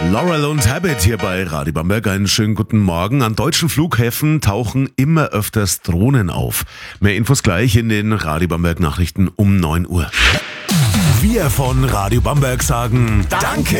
Laurel und Habit hier bei Radio Bamberg. Einen schönen guten Morgen. An deutschen Flughäfen tauchen immer öfters Drohnen auf. Mehr Infos gleich in den Radio Bamberg Nachrichten um 9 Uhr. Wir von Radio Bamberg sagen Danke!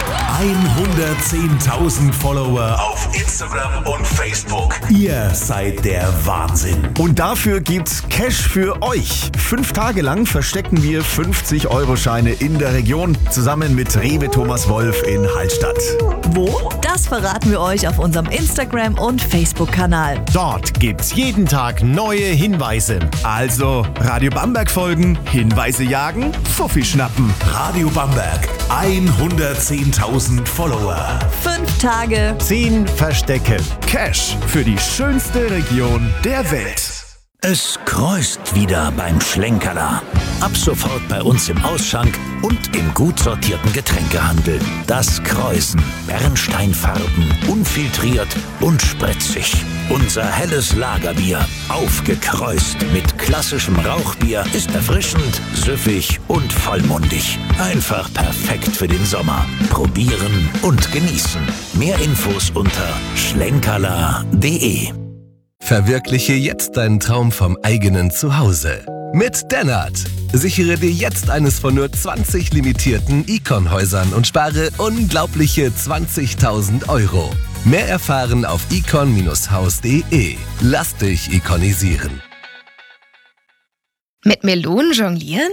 110.000 Follower auf Instagram und Facebook. Ihr seid der Wahnsinn. Und dafür gibt's Cash für euch. 5 Tage lang verstecken wir 50-Euro-Scheine in der Region zusammen mit Rewe Thomas Wolf in Hallstatt. Wo? Das verraten wir euch auf unserem Instagram- und Facebook-Kanal. Dort gibt's jeden Tag neue Hinweise. Also Radio Bamberg folgen, Hinweise jagen, Fuffi schnappen. Radio Bamberg, 110.000 Follower. 5 Tage. 10 Verstecke. Cash für die schönste Region der Welt. Es kreuzt wieder beim Schlenkerler. Ab sofort bei uns im Ausschank und im gut sortierten Getränkehandel. Das Kreuzen. Bernsteinfarben, unfiltriert und spritzig. Unser helles Lagerbier, aufgekreuzt mit klassischem Rauchbier, ist erfrischend, süffig und vollmundig. Einfach perfekt für den Sommer. Probieren und genießen. Mehr Infos unter schlenkerler.de. Verwirkliche jetzt deinen Traum vom eigenen Zuhause. Mit Dennert. Sichere dir jetzt eines von nur 20 limitierten Icon-Häusern und spare unglaubliche 20.000 Euro. Mehr erfahren auf icon-haus.de. Lass dich ikonisieren. Mit Melonen jonglieren?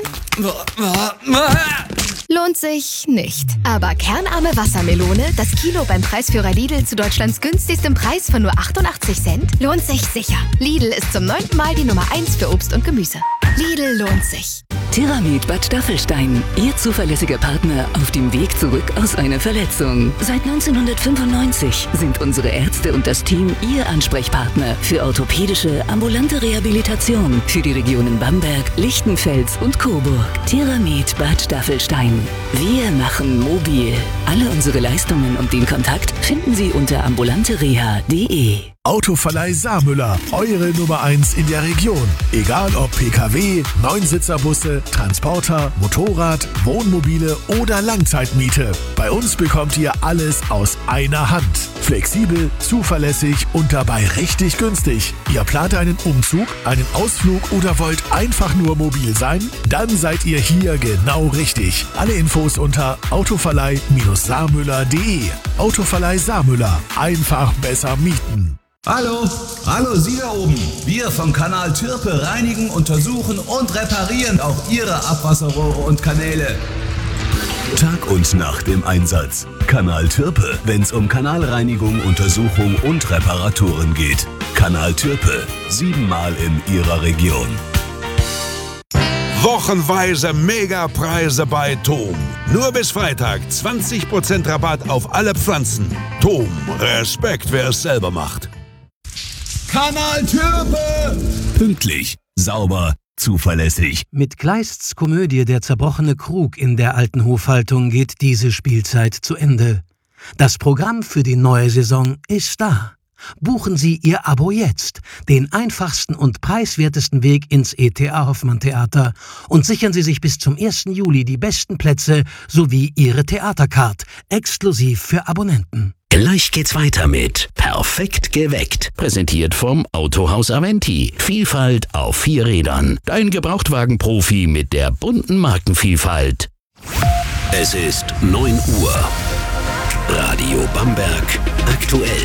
Lohnt sich nicht. Aber kernarme Wassermelone, das Kilo beim Preisführer Lidl zu Deutschlands günstigstem Preis von nur 88 Cent, lohnt sich sicher. Lidl ist zum 9. Mal die Nummer 1 für Obst und Gemüse. Lidl lohnt sich. Thyramid Bad Staffelstein, Ihr zuverlässiger Partner auf dem Weg zurück aus einer Verletzung. Seit 1995 sind unsere Ärzte und das Team Ihr Ansprechpartner für orthopädische, ambulante Rehabilitation für die Regionen Bamberg, Lichtenfels und Coburg. Thyramid Bad Staffelstein. Wir machen mobil. Alle unsere Leistungen und den Kontakt finden Sie unter ambulantereha.de. Autoverleih Saarmüller, eure Nummer 1 in der Region. Egal ob PKW, 9-Sitzer-Busse, Transporter, Motorrad, Wohnmobile oder Langzeitmiete. Bei uns bekommt ihr alles aus einer Hand. Flexibel, zuverlässig und dabei richtig günstig. Ihr plant einen Umzug, einen Ausflug oder wollt einfach nur mobil sein? Dann seid ihr hier genau richtig. Alle Infos unter autoverleih-saarmüller.de. Autoverleih Saarmüller. Einfach besser mieten. Hallo, Sie da oben. Wir vom Kanal Türpe reinigen, untersuchen und reparieren auch Ihre Abwasserrohre und Kanäle. Tag und Nacht im Einsatz. Kanal Türpe, wenn's um Kanalreinigung, Untersuchung und Reparaturen geht. Kanal Türpe, 7-mal in Ihrer Region. Wochenweise Megapreise bei Tom. Nur bis Freitag 20% Rabatt auf alle Pflanzen. Tom, Respekt, wer es selber macht. Kanal Türpe! Pünktlich, sauber, zuverlässig. Mit Kleists Komödie Der zerbrochene Krug in der alten Hofhaltung geht diese Spielzeit zu Ende. Das Programm für die neue Saison ist da. Buchen Sie Ihr Abo jetzt, den einfachsten und preiswertesten Weg ins ETA Hoffmann Theater, und sichern Sie sich bis zum 1. Juli die besten Plätze sowie Ihre Theatercard, exklusiv für Abonnenten. Gleich geht's weiter mit Perfekt geweckt. Präsentiert vom Autohaus Aventi. Vielfalt auf 4 Rädern. Dein Gebrauchtwagenprofi mit der bunten Markenvielfalt. Es ist 9 Uhr. Radio Bamberg aktuell.